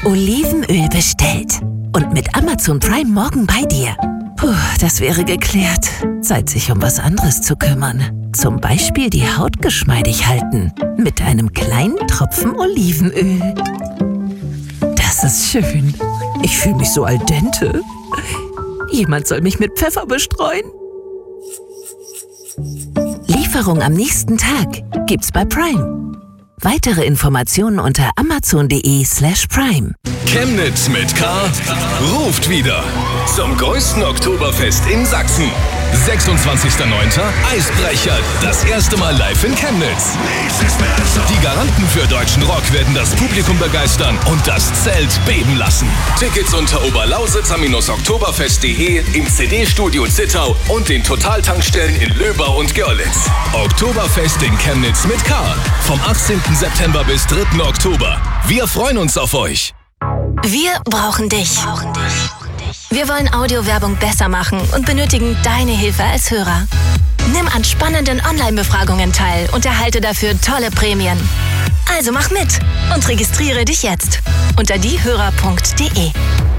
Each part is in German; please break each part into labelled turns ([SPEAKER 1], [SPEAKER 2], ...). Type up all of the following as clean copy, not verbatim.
[SPEAKER 1] Olivenöl bestellt. Und mit Amazon Prime morgen bei dir. Puh, das wäre geklärt. Zeit, sich um was anderes zu kümmern. Zum Beispiel die Haut geschmeidig halten. Mit einem kleinen Tropfen Olivenöl. Das ist schön. Ich fühle mich so al dente. Jemand soll mich mit Pfeffer bestreuen. Lieferung am nächsten Tag gibt's bei Prime. Weitere Informationen unter amazon.de/prime.
[SPEAKER 2] Chemnitz mit K ruft wieder zum größten Oktoberfest in Sachsen. 26.09. Eisbrecher, das erste Mal live in Chemnitz. Die Garanten für deutschen Rock werden das Publikum begeistern und das Zelt beben lassen. Tickets unter oberlausitzer-oktoberfest.de, im CD-Studio Zittau und den Totaltankstellen in Löbau und Görlitz. Oktoberfest in Chemnitz mit K. Vom 18. September bis 3. Oktober. Wir freuen uns auf euch.
[SPEAKER 3] Wir brauchen dich. Wir wollen Audiowerbung besser machen und benötigen deine Hilfe als Hörer. Nimm an spannenden Online-Befragungen teil und erhalte dafür tolle Prämien. Also mach mit und registriere dich jetzt unter diehörer.de.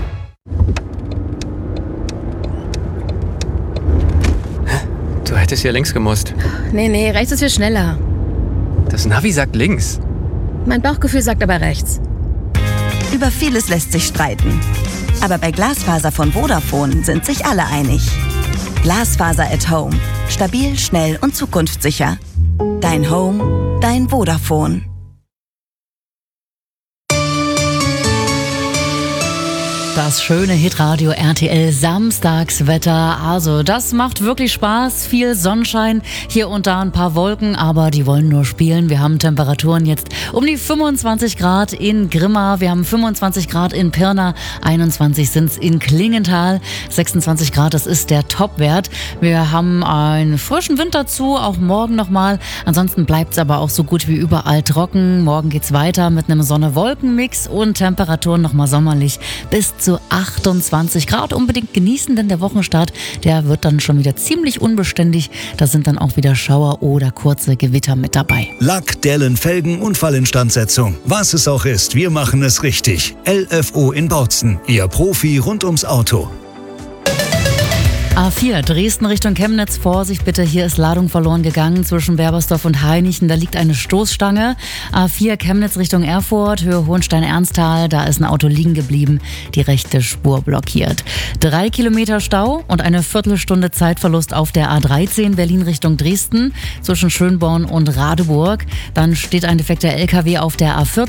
[SPEAKER 4] Du hättest hier links gemusst.
[SPEAKER 5] Nee, rechts ist viel schneller.
[SPEAKER 4] Das Navi sagt links.
[SPEAKER 5] Mein Bauchgefühl sagt aber rechts.
[SPEAKER 6] Über vieles lässt sich streiten. Aber bei Glasfaser von Vodafone sind sich alle einig. Glasfaser at Home. Stabil, schnell und zukunftssicher. Dein Home, dein Vodafone.
[SPEAKER 7] Das schöne Hitradio RTL Samstagswetter. Also das macht wirklich Spaß. Viel Sonnenschein, hier und da ein paar Wolken, aber die wollen nur spielen. Wir haben Temperaturen jetzt um die 25 Grad in Grimma. Wir haben 25 Grad in Pirna. 21 sind's in Klingenthal. 26 Grad, das ist der Topwert. Wir haben einen frischen Wind dazu, auch morgen nochmal. Ansonsten bleibt's aber auch so gut wie überall trocken. Morgen geht's weiter mit einem Sonne-Wolken-Mix und Temperaturen nochmal sommerlich bis zu 28 Grad. Unbedingt genießen, denn der Wochenstart, der wird dann schon wieder ziemlich unbeständig. Da sind dann auch wieder Schauer oder kurze Gewitter mit dabei.
[SPEAKER 8] Lack, Dellen, Felgen, Unfallinstandsetzung. Was es auch ist, wir machen es richtig. LFO in Bautzen, Ihr Profi rund ums Auto.
[SPEAKER 7] A4, Dresden Richtung Chemnitz. Vorsicht bitte, hier ist Ladung verloren gegangen zwischen Berbersdorf und Hainichen. Da liegt eine Stoßstange. A4, Chemnitz Richtung Erfurt, Höhe Hohenstein-Ernsthal. Da ist ein Auto liegen geblieben, die rechte Spur blockiert. 3 Kilometer Stau und eine Viertelstunde Zeitverlust auf der A13 Berlin Richtung Dresden zwischen Schönborn und Radeburg. Dann steht ein defekter LKW auf der A14.